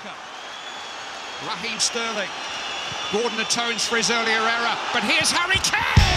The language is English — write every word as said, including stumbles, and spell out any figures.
Walker. Raheem Sterling. Gordon atones for his earlier error, but here's Harry Kane!